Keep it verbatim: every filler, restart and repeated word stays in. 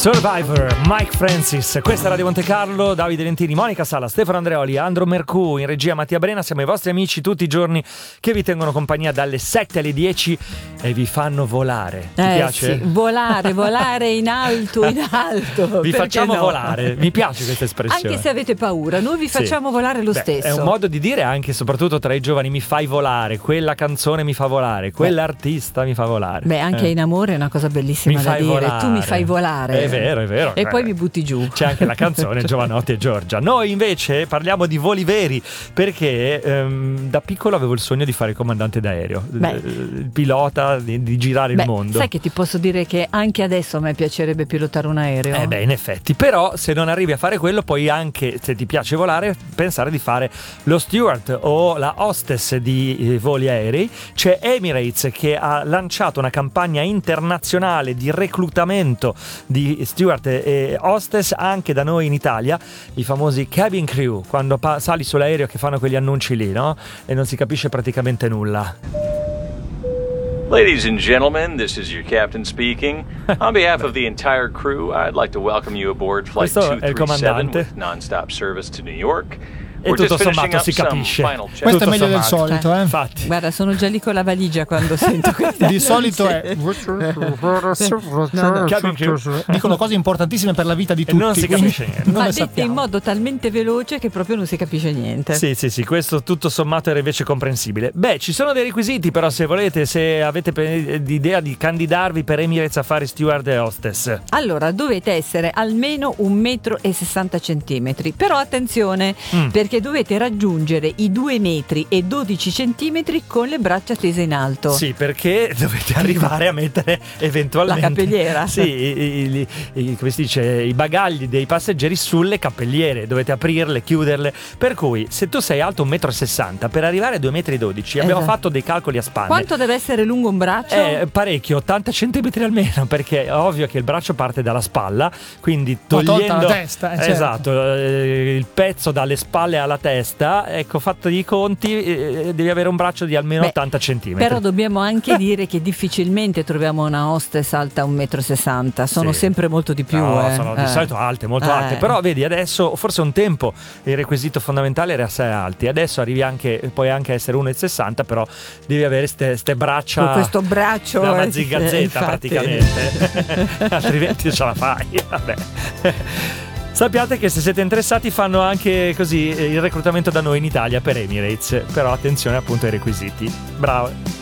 Survivor, Mike Francis, questa è Radio Monte Carlo, Davide Lentini, Monica Sala, Stefano Andreoli, Andro Mercù, in regia Mattia Brena. Siamo i vostri amici tutti i giorni che vi tengono compagnia dalle sette alle dieci e vi fanno volare. Ti eh, piace? Sì. Volare, volare in alto, in alto. Vi facciamo no? volare, mi piace questa espressione. Anche se avete paura, noi vi facciamo sì. volare lo Beh, stesso. È un modo di dire anche, soprattutto tra i giovani, mi fai volare, quella canzone mi fa volare, quell'artista mi fa volare. Beh, anche eh. in amore è una cosa bellissima mi da dire. Volare. Tu mi fai volare. È vero, è vero. E poi mi butti giù. C'è anche la canzone Giovanotti e Giorgia. Noi invece parliamo di voli veri, perché ehm, da piccolo avevo il sogno di fare il comandante d'aereo, Beh. il pilota, di, di girare Beh, il mondo. Sai che ti posso dire che anche adesso a me piacerebbe pilotare un aereo? Eh beh, in effetti. Però se non arrivi a fare quello, puoi anche, se ti piace volare, pensare di fare lo steward o la hostess di eh, voli aerei. C'è Emirates che ha lanciato una campagna internazionale di reclutamento di steward e hostess anche da noi in Italia, i famosi cabin crew, quando pa- sali sull'aereo che fanno quegli annunci lì, no? E non si capisce praticamente nulla. Ladies and gentlemen, this is your captain speaking. On behalf of the entire crew, I'd like to welcome you aboard Flight Questo è il two thirty-seven comandante. with non-stop service to New York. E We're tutto just finishing sommato up si some capisce. final checks. Questo è meglio del sommato. solito, eh? Infatti. Guarda, sono già lì con la valigia quando sento questa. Di solito è Cabin crew. dicono cose importantissime per la vita di E tutti. non si quindi capisce niente. non Ma le dette sappiamo. in modo talmente veloce che proprio non si capisce niente. Sì, sì, sì, questo tutto sommato era invece comprensibile. Beh, ci sono dei requisiti, però, se volete, se avete pe- l'idea di candidarvi per Emirates a fare steward e hostess. Allora, dovete essere almeno un metro e sessanta centimetri. Però attenzione, Mm. perché dovete raggiungere i due metri e dodici centimetri con le braccia tese in alto. Sì, perché dovete arrivare a mettere eventualmente La cappelliera. Sì, i, i- i- come si dice, i bagagli dei passeggeri sulle cappelliere, dovete aprirle, chiuderle. Per cui, se tu sei alto un metro e sessanta, per arrivare a due metri e dodici, abbiamo Esatto. fatto dei calcoli a spanne. Quanto deve essere lungo un braccio? Eh, parecchio, ottanta centimetri almeno, perché è ovvio che il braccio parte dalla spalla, quindi Ma tolta togliendo la testa, eh, certo. esatto, eh, il pezzo dalle spalle alla testa, ecco, fatto i conti, eh, devi avere un braccio di almeno Beh, ottanta centimetri. Però dobbiamo anche dire che difficilmente troviamo una hostess alta un metro e sessanta. Sono Sì. sempre molto di più. No, eh. sono di Eh. solito alte, molto Eh. alte. Però vedi, adesso, forse un tempo il requisito fondamentale era essere alti. Adesso arrivi anche, puoi anche essere uno e sessanta, però devi avere ste braccia Con questo braccio da eh, Mazinger eh, Z infatti. praticamente. Altrimenti non ce la fai. Vabbè. Sappiate che se siete interessati fanno anche così il reclutamento da noi in Italia per Emirates, però attenzione appunto ai requisiti. Bravo.